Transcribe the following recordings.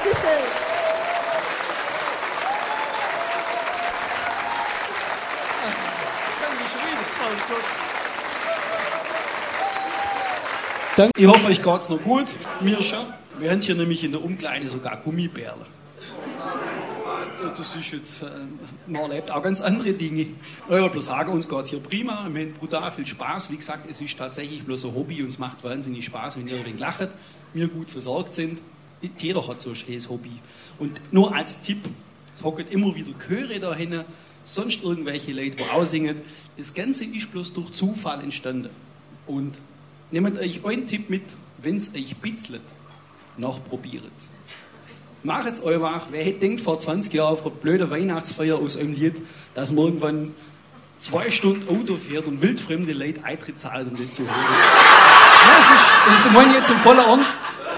Ich hoffe, euch geht's noch gut. Mir schon. Wir haben hier nämlich in der Umkleide sogar Gummibärle. Das ist jetzt, man erlebt auch ganz andere Dinge. Ich wollte bloß sagen, uns geht's hier prima. Wir haben brutal viel Spaß. Wie gesagt, es ist tatsächlich bloß ein Hobby und es macht wahnsinnig Spaß, wenn ihr ein wenig lacht, wir gut versorgt sind. Jeder hat so ein schönes Hobby. Und nur als Tipp, es hocken immer wieder Chöre da hinten, sonst irgendwelche Leute, die auch singen. Das Ganze ist bloß durch Zufall entstanden. Und nehmt euch einen Tipp mit, wenn es euch bitzelt, noch probiert es. Macht es einfach. Wer hätte denkt vor 20 Jahren auf einer blöden Weihnachtsfeier aus einem Lied, dass man irgendwann 2 Stunden Auto fährt und wildfremde Leute Eintritt zahlt, um das zu hören. Ja, das meine ich jetzt im vollen Ernst.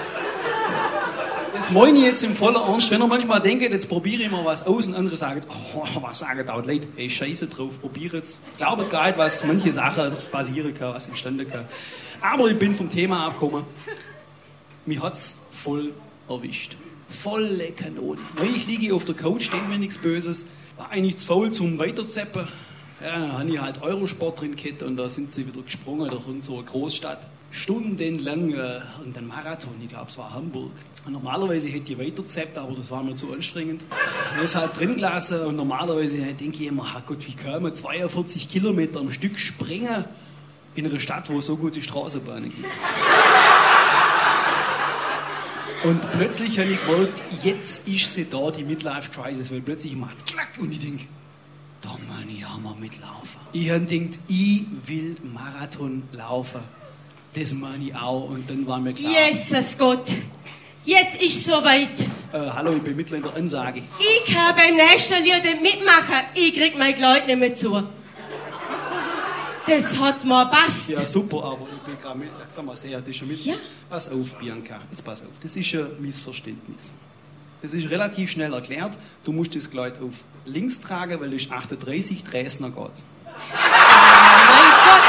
Das meine ich jetzt im vollen Ernst. Wenn ihr manchmal denkt, jetzt probiere ich mal was aus und andere sagen, oh, was sagen da die Leute? Hey, scheiße drauf, probiere es. Glaubt gar nicht, was manche Sachen passieren kann, was entstanden kann. Aber ich bin vom Thema abgekommen. Mich hat es voll erwischt. Volle Kanone. Weil ich liege auf der Couch, denke mir nichts Böses. War eigentlich zu faul zum Weiterzeppen. Ja, dann habe ich halt Eurosport drin gehabt und da sind sie wieder gesprungen durch unsere Großstadt. Stundenlang irgendein Marathon, ich glaube es war Hamburg. Und normalerweise hätte ich weiterzappt, aber das war mir zu anstrengend. Ich habe es halt drin gelassen und normalerweise denke ich immer, ach Gott, wie kann man 42 Kilometer am Stück springen in einer Stadt, wo es so gute Straßenbahnen gibt. Und plötzlich habe ich gemerkt, jetzt ist sie da, die Midlife-Crisis, weil plötzlich macht es klack und ich denke, da muss ich auch mal mitlaufen. Ich habe gedacht, ich will Marathon laufen. Das meine ich auch. Und dann war mir klar. Jesus Gott, jetzt ist es soweit. Hallo, ich bin mitten in der Ansage. Ich kann beim nächsten Lied nicht mitmachen. Ich krieg mein Leute nicht mehr zu. Das hat mir passt. Ja, super, aber ich bin gerade mit. Jetzt haben wir sehr, das ist schon mit. Ja. Pass auf, Bianca, jetzt pass auf. Das ist ein Missverständnis. Das ist relativ schnell erklärt. Du musst das Kleid auf links tragen, weil das ist 38, Dresdner geht's. Mein Gott!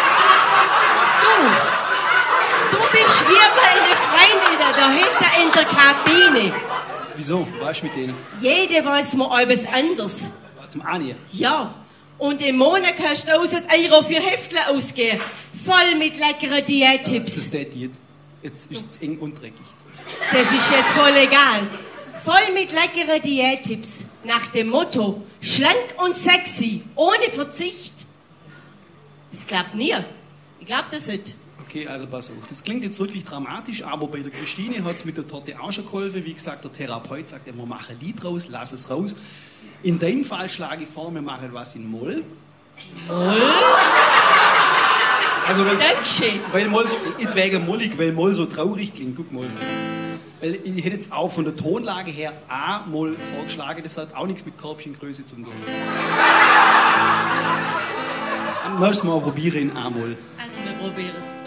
Du bist wie meine Freunde da hinter in der Kabine. Wieso? Was ist mit denen? Jede weiß mal etwas anderes. Zum Anien? Ja. Und im Monat kannst du 1000 € für Heftle ausgeben. Voll mit leckeren Diättipps. Das ist der Diät. Jetzt ist es eng und dreckig. Das ist jetzt voll egal. Voll mit leckeren Diättipps. Nach dem Motto, schlank und sexy, ohne Verzicht. Das glaubt nie. Ich glaub das nicht. Okay, also pass auf. Das klingt jetzt wirklich dramatisch, aber bei der Christine hat es mit der Torte auch schon geholfen. Wie gesagt, der Therapeut sagt immer, mach ein Lied raus, lass es raus. In deinem Fall schlage ich vor, wir machen was in Moll. Moll? Also Dankeschön. Weil Moll so, nicht wegen mollig, weil Moll so traurig klingt. Guck mal. Weil ich hätte jetzt auch von der Tonlage her A-Moll vorgeschlagen, das hat auch nichts mit Körbchengröße zu tun. Dann müssen wir mal probieren in A-Moll. Also wir probieren es.